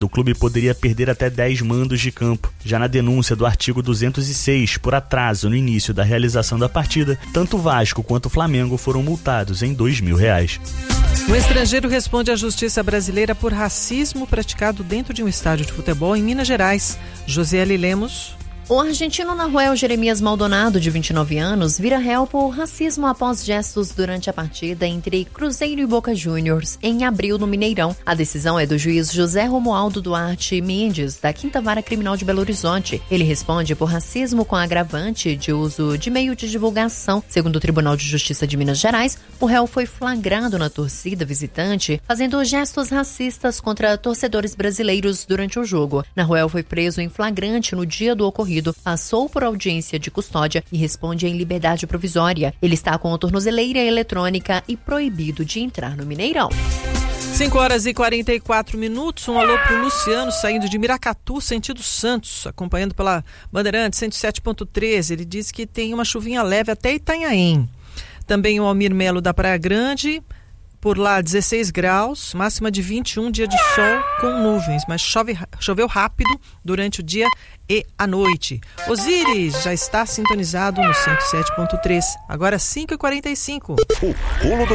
O clube poderia perder até 10 mandos de campo. Já na denúncia do artigo 206, por atraso no início da realização da partida, tanto o Vasco quanto o Flamengo foram multados em R$2.000. Um estrangeiro responde à justiça brasileira por racismo praticado dentro de um estádio de futebol em Minas Gerais. Josiele Lemos. O argentino Nahuel Jeremias Maldonado, de 29 anos, vira réu por racismo após gestos durante a partida entre Cruzeiro e Boca Juniors, em abril, no Mineirão. A decisão é do juiz José Romualdo Duarte Mendes, da 5ª Vara Criminal de Belo Horizonte. Ele responde por racismo com agravante de uso de meio de divulgação. Segundo o Tribunal de Justiça de Minas Gerais, o réu foi flagrado na torcida visitante, fazendo gestos racistas contra torcedores brasileiros durante o jogo. Nahuel foi preso em flagrante no dia do ocorrido, passou por audiência de custódia e responde em liberdade provisória. Ele está com a tornozeleira eletrônica e proibido de entrar no Mineirão. 5h44. Um alô pro Luciano, saindo de Miracatu, sentido Santos, acompanhando pela Bandeirantes 107.13. Ele diz que tem uma chuvinha leve até Itanhaém. Também o Almir Melo da Praia Grande, por lá 16 graus, máxima de 21, dia de sol com nuvens, mas choveu rápido durante o dia e a noite. Osíris já está sintonizado no 107.3, agora 5h45.